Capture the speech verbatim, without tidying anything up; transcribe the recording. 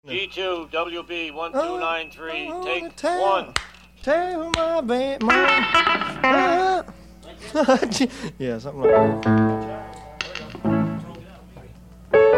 G two W B one two nine three. Oh, Take tell, one. Tell my baby, my, yeah, something like that.